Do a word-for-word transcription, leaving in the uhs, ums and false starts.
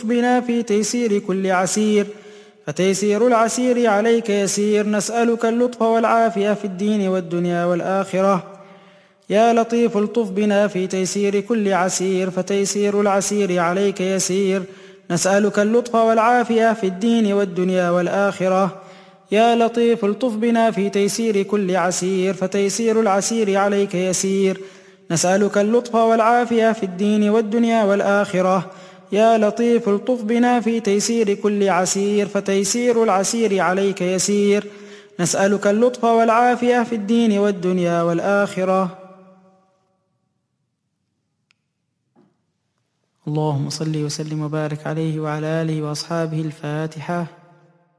بنا في تيسير كل عسير، فتيسير العسير عليك يسير. نسألك اللطف والعافية في الدين والدنيا والآخرة. يا لطيف الطف بنا في تيسير كل عسير، فتيسير العسير عليك يسير. نسألك اللطف والعافية في الدين والدنيا والآخرة. يا لطيف الطف بنا في تيسير كل عسير، فتيسير العسير عليك يسير. نسألك اللطف والعافية في الدين والدنيا والآخرة. يا لطيف الطف بنا في تيسير كل عسير، فتيسير العسير عليك يسير. نسألك اللطف والعافية في الدين والدنيا والآخرة. اللهم صل وسلم وبارك عليه وعلى آله وأصحابه. الفاتحة.